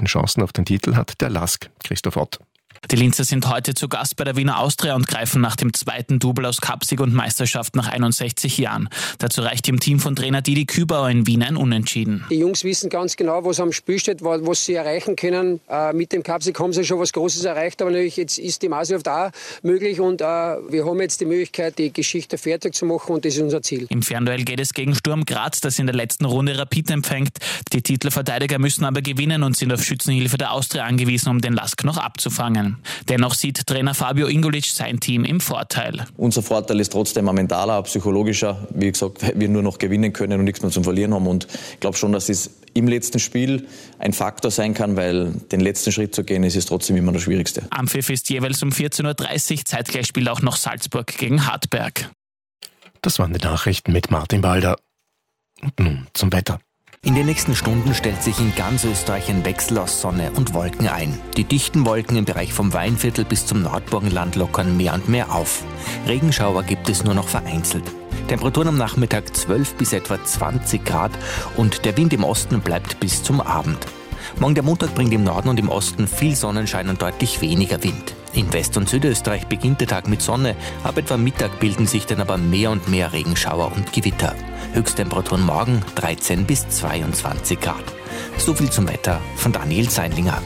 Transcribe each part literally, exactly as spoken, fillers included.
Chancen auf den Titel hat der Lask Christoph Ott. Die Linzer sind heute zu Gast bei der Wiener Austria und greifen nach dem zweiten Double aus Cupsieg und Meisterschaft nach einundsechzig Jahren. Dazu reicht dem Team von Trainer Didi Kübauer in Wien ein Unentschieden. Die Jungs wissen ganz genau, was am Spiel steht, was sie erreichen können. Äh, mit dem Cupsieg haben sie schon was Großes erreicht, aber natürlich jetzt ist die Meisterschaft auch möglich und äh, wir haben jetzt die Möglichkeit, die Geschichte fertig zu machen und das ist unser Ziel. Im Fernduell geht es gegen Sturm Graz, das in der letzten Runde Rapid empfängt. Die Titelverteidiger müssen aber gewinnen und sind auf Schützenhilfe der Austria angewiesen, um den Lask noch abzufangen. Dennoch sieht Trainer Fabio Ingulic sein Team im Vorteil. Unser Vorteil ist trotzdem ein mentaler, ein psychologischer. Wie gesagt, weil wir nur noch gewinnen können und nichts mehr zum Verlieren haben. Und ich glaube schon, dass es im letzten Spiel ein Faktor sein kann, weil den letzten Schritt zu gehen, ist es trotzdem immer das Schwierigste. Anpfiff ist jeweils um vierzehn Uhr dreißig. Zeitgleich spielt auch noch Salzburg gegen Hartberg. Das waren die Nachrichten mit Martin Balder. Und nun zum Wetter. In den nächsten Stunden stellt sich in ganz Österreich ein Wechsel aus Sonne und Wolken ein. Die dichten Wolken im Bereich vom Weinviertel bis zum Nordburgenland lockern mehr und mehr auf. Regenschauer gibt es nur noch vereinzelt. Temperaturen am Nachmittag zwölf bis etwa zwanzig Grad und der Wind im Osten bleibt bis zum Abend. Morgen der Montag bringt im Norden und im Osten viel Sonnenschein und deutlich weniger Wind. In West- und Südösterreich beginnt der Tag mit Sonne, ab etwa Mittag bilden sich dann aber mehr und mehr Regenschauer und Gewitter. Höchsttemperaturen morgen dreizehn bis zweiundzwanzig Grad. So viel zum Wetter von Daniel Seinlinger.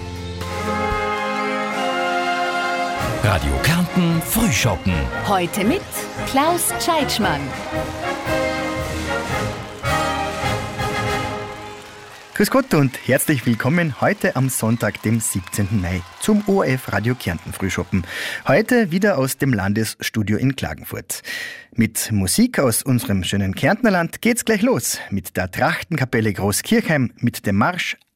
Radio Kärnten Frühschoppen. Heute mit Klaus Tscheitschmann. Grüß Gott und herzlich willkommen heute am Sonntag, dem siebzehnten Mai, zum O R F Radio Kärnten Frühschoppen. Heute wieder aus dem Landesstudio in Klagenfurt. Mit Musik aus unserem schönen Kärntnerland geht's gleich los. Mit der Trachtenkapelle Großkirchheim, mit dem Marsch